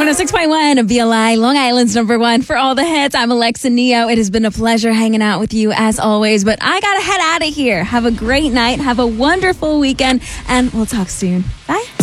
106.1 BLI, Long Island's number one for all the hits. I'm Alexa Neo. It has been a pleasure hanging out with you as always, but I gotta head out of here. Have a great night. Have a wonderful weekend, and we'll talk soon. Bye.